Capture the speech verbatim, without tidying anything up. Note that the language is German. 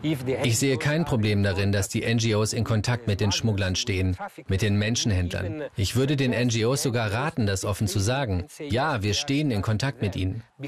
Ich sehe kein Problem darin, dass die N G Os in Kontakt mit den Schmugglern stehen, mit den Menschenhändlern. Ich würde den N G Os sogar raten, das offen zu sagen. Ja, wir stehen in Kontakt mit ihnen.